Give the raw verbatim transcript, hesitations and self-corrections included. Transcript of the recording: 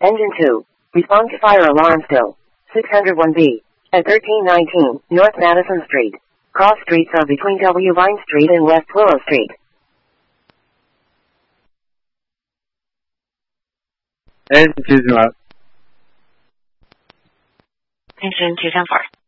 Engine two. Respond to fire alarm still. six oh one B. At thirteen nineteen North Madison Street. Cross streets are between W. Vine Street and West Willow Street. Engine two 什么？ Engine two ten four.